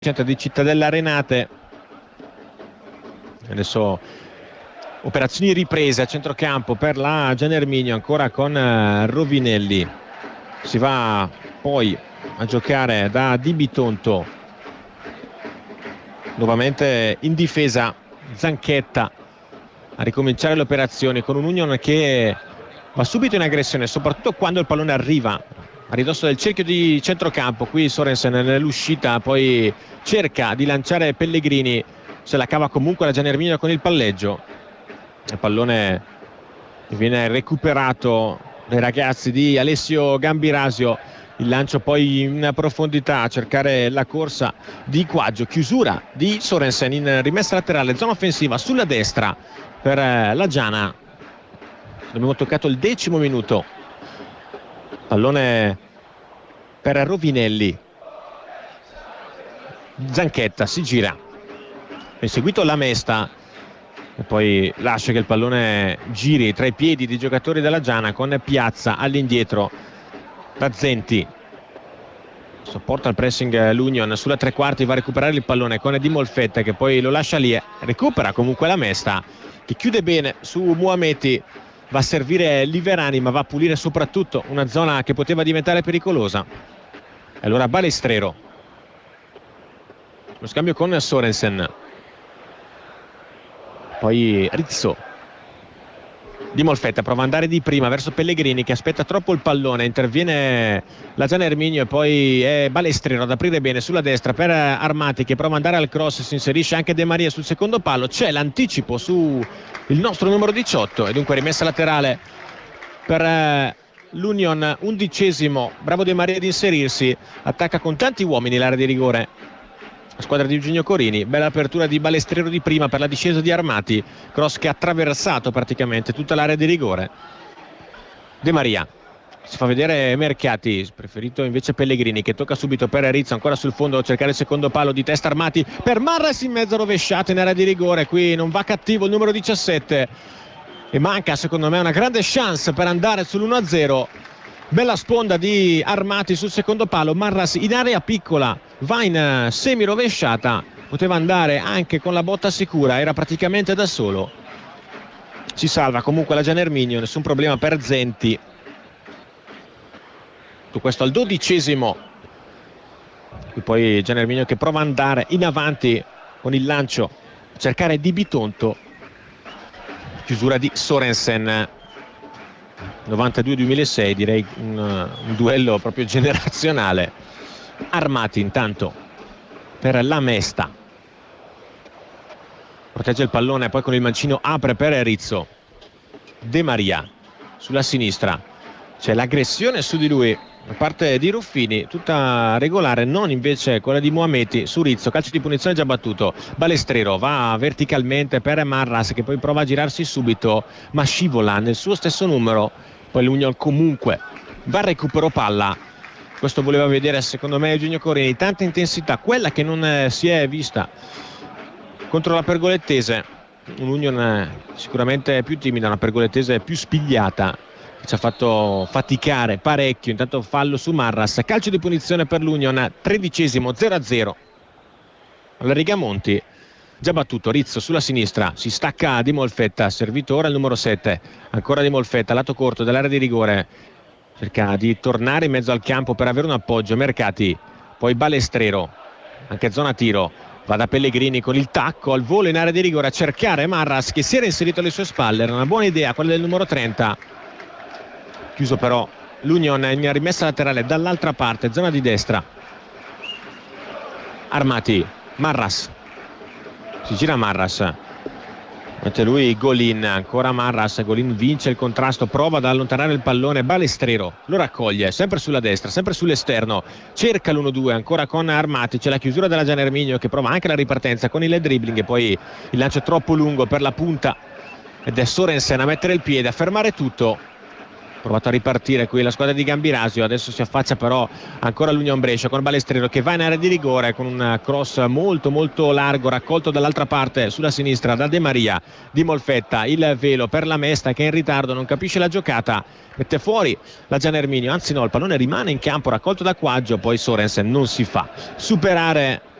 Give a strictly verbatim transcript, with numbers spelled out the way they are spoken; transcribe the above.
centro di Cittadella Renate. Adesso operazioni riprese a centrocampo per la Gian Erminio, ancora con Rovinelli. Si va poi a giocare da Di Bitonto, nuovamente in difesa Zanchetta a ricominciare le operazioni con un Union che va subito in aggressione, soprattutto quando il pallone arriva a ridosso del cerchio di centrocampo. Qui Sorensen nell'uscita poi cerca di lanciare Pellegrini, se la cava comunque la Gian Erminio con il palleggio. Il pallone viene recuperato dai ragazzi di Alessio Gambirasio, il lancio poi in profondità a cercare la corsa di Quaggio, chiusura di Sorensen in rimessa laterale, zona offensiva sulla destra per la Giana. Abbiamo toccato il decimo minuto, pallone per Rovinelli, Zanchetta si gira, è seguito la Mesta e poi lascia che il pallone giri tra i piedi dei giocatori della Giana con Piazza all'indietro da Zenti. Sopporta il pressing l'Union sulla tre quarti, va a recuperare il pallone con Di Molfetta che poi lo lascia lì, recupera comunque la Mesta che chiude bene su Muameti, va a servire Liverani ma va a pulire soprattutto una zona che poteva diventare pericolosa. E allora Balestrero, lo scambio con Sorensen, poi Rizzo, Di Molfetta prova ad andare di prima verso Pellegrini che aspetta troppo il pallone, interviene la Gian Erminio e poi è Balestrero ad aprire bene sulla destra per Armati che prova ad andare al cross, si inserisce anche De Maria sul secondo palo, c'è l'anticipo su il nostro numero diciotto e dunque rimessa laterale per l'Union, undicesimo, bravo De Maria ad inserirsi, attacca con tanti uomini l'area di rigore la squadra di Eugenio Corini. Bella apertura di Balestrero di prima per la discesa di Armati, cross che ha attraversato praticamente tutta l'area di rigore. De Maria si fa vedere Mercati, preferito invece Pellegrini che tocca subito per Rizzo, ancora sul fondo a cercare il secondo palo di testa Armati per Marras in mezzo, rovesciato in area di rigore. Qui non va cattivo il numero diciassette e manca secondo me una grande chance per andare sull'uno a zero. Bella sponda di Armati sul secondo palo, Marras in area piccola va in semi rovesciata, poteva andare anche con la botta sicura, era praticamente da solo. Si salva comunque la Gian Erminio, nessun problema per Zenti. Tutto questo al dodicesimo. E poi Gian Erminio che prova ad andare in avanti con il lancio, cercare Di Bitonto, chiusura di Sorensen. novantadue duemilasei, direi un, un duello proprio generazionale. Armati intanto per la Mesta, protegge il pallone, poi con il mancino apre per Rizzo. De Maria sulla sinistra, c'è l'aggressione su di lui da parte di Ruffini, tutta regolare, non invece quella di Muameti su Rizzo. Calcio di punizione già battuto. Balestrero va verticalmente per Marras che poi prova a girarsi subito ma scivola nel suo stesso numero. Poi l'Union comunque va a recupero palla. Questo voleva vedere secondo me Eugenio Corini, tanta intensità, quella che non eh, si è vista contro la Pergolettese. Un'Union eh, sicuramente più timida, una Pergolettese più spigliata che ci ha fatto faticare parecchio. Intanto fallo su Marras, calcio di punizione per l'Union, tredicesimo, zero a zero alla Rigamonti. Già battuto Rizzo sulla sinistra, si stacca Di Molfetta, servito ora il numero sette, ancora Di Molfetta, lato corto dell'area di rigore, cerca di tornare in mezzo al campo per avere un appoggio. Mercati, poi Balestrero, anche zona tiro, va da Pellegrini con il tacco al volo in area di rigore a cercare Marras che si era inserito alle sue spalle. Era una buona idea quella del numero trenta, chiuso però l'Union in rimessa laterale dall'altra parte, zona di destra. Armati, Marras, si gira Marras, mette lui Golin, ancora Marras, Golin vince il contrasto, prova ad allontanare il pallone, Balestrero lo raccoglie, sempre sulla destra, sempre sull'esterno, cerca l'uno due ancora con Armati, c'è la chiusura della Gian Erminio che prova anche la ripartenza con il dribbling e poi il lancio troppo lungo per la punta ed è Sorensen a mettere il piede, a fermare tutto. Provato a ripartire qui la squadra di Gambirasio, adesso si affaccia però ancora l'Union Brescia con Balestrero che va in area di rigore con un cross molto molto largo raccolto dall'altra parte sulla sinistra da De Maria. Di Molfetta, il velo per la Mesta che è in ritardo, non capisce la giocata, mette fuori la Gian Erminio, anzi no, il pallone rimane in campo raccolto da Quaggio, poi Sorensen non si fa superare